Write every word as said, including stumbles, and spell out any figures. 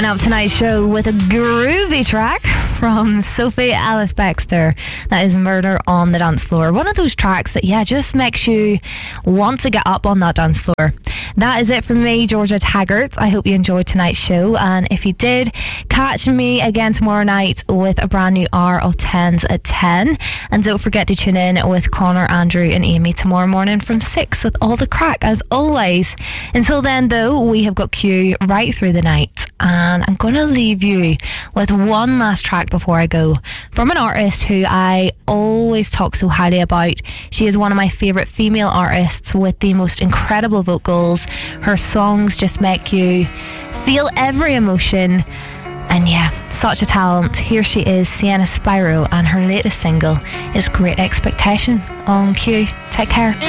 Up tonight's show with a groovy track from Sophie Ellis Bextor. That is Murder on the Dance Floor. One of those tracks that, yeah, just makes you want to get up on that dance floor. That is it from me, Georgia Taggart. I hope you enjoyed tonight's show, and if you did, catch me again tomorrow night with a brand new hour of tens at ten. And don't forget to tune in with Connor, Andrew and Amy tomorrow morning from six with all the crack as always. Until then though, we have got Q right through the night, and I'm going to leave you with one last track before I go, from an artist who I always talk so highly about. She is one of my favourite female artists with the most incredible vocals. Her songs just make you feel every emotion, and yeah, such a talent. Here she is, Sienna Spyro, and her latest single is Great Expectation on Q. Take care.